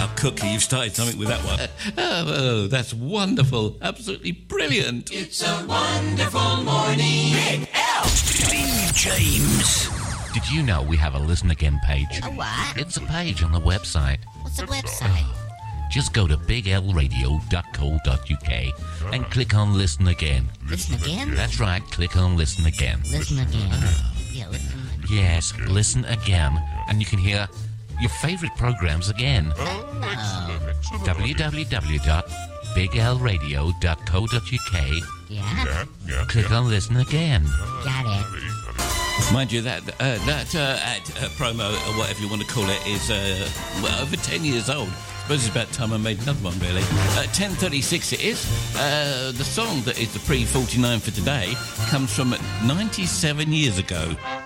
Wow, Cookie, you've started something with that one. Oh, that's wonderful. Absolutely brilliant. It's a wonderful morning. Big L. Steve James. Did you know we have a Listen Again page? A what? It's a page on the website. What's the website? Just go to biglradio.co.uk and click on Listen Again. Listen again? That's right, click on Listen Again. Listen again. Yeah, listen. Yes, Listen Again. And you can hear your favourite programmes again. www.biglradio.co.uk. Yeah? Click on Listen Again. Got it. Mind you, that ad promo, or whatever you want to call it, is over 10 years old. I suppose it's about time I made another one, really. 10:36 it is. The song that is the pre-49 for today comes from 97 years ago.